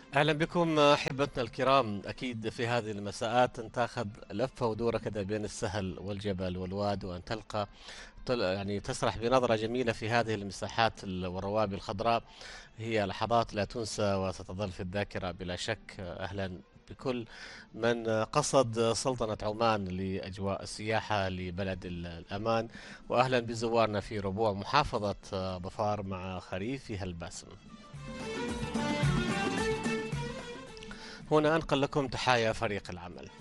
أهلا بكم أحبتنا الكرام. أكيد في هذه المساءات أن تاخذ لفة ودورة كذا بين السهل والجبل والواد، وأن تلقى يعني تسرح بنظرة جميلة في هذه المساحات والروابي الخضراء. هي لحظات لا تنسى وستظل في الذاكرة بلا شك. أهلا بكل من قصد سلطنة عمان لأجواء السياحة لبلد الأمان، وأهلا بزوارنا في ربوع محافظة ظفار مع خريفها الباسم. هنا أنقل لكم تحايا فريق العمل.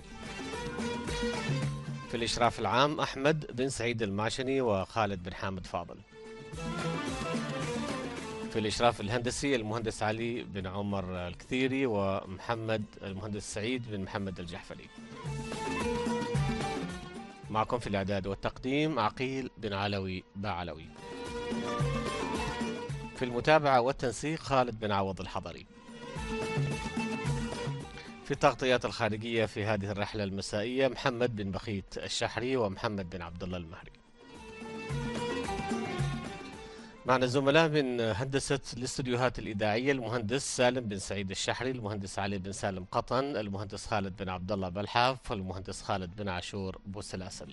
في الإشراف العام أحمد بن سعيد الماشني وخالد بن حامد فاضل. في الإشراف الهندسي المهندس علي بن عمر الكثيري ومحمد المهندس سعيد بن محمد الجحفري. معكم في الإعداد والتقديم عقيل بن علوي باعلوي. في المتابعة والتنسيق خالد بن عوض الحضري. في التغطيات الخارجية في هذه الرحلة المسائية محمد بن بخيت الشحري ومحمد بن عبد الله المهري. معنا زملاء من هندسة الاستوديوهات الإذاعية المهندس سالم بن سعيد الشحري، المهندس علي بن سالم قطن، المهندس خالد بن عبد الله بلحاف، والمهندس خالد بن عاشور بوسلاسل.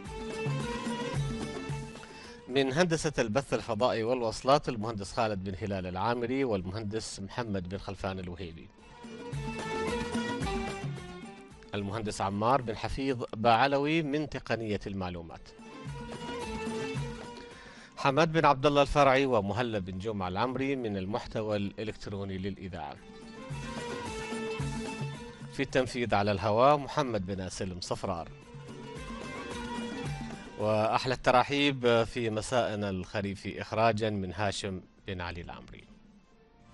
من هندسة البث الفضائي والوصلات المهندس خالد بن هلال العامري والمهندس محمد بن خلفان الوهيبي. المهندس عمار بن حفيظ باعلوي من تقنية المعلومات. حماد بن عبد الله الفرعي ومهلب بن جمعة العمري من المحتوى الإلكتروني للإذاعة. في التنفيذ على الهواء محمد بن سلم صفرار. وأحلى التراحيب في مسائنا الخريفي إخراجا من هاشم بن علي العمري.